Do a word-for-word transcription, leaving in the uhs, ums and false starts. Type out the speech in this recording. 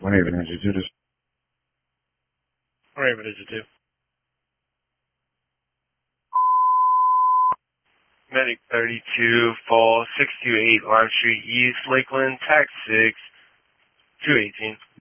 Raven, as you do this. Raven, as you do. Medic thirty-two, fall six two eight Lime Street East, Lakeland, tax six, two eighteen.